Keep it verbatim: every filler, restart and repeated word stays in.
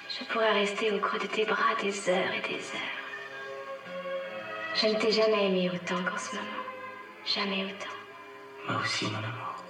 Je pourrais rester au creux de tes bras des heures et des heures. Je ne t'ai jamais aimé autant qu'en ce moment. Jamais autant. Moi aussi, mon amour.